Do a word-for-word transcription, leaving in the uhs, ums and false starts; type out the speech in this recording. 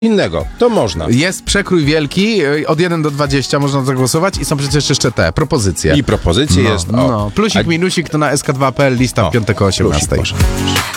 innego, to można. Jest przekrój wielki, y, od jeden do dwudziestu można zagłosować i są przecież jeszcze te propozycje. I propozycje no, jest. O. No, plusik, A... minusik to na S K dwa kropka P L lista w piątek o osiemnastej. Plusik, proszę.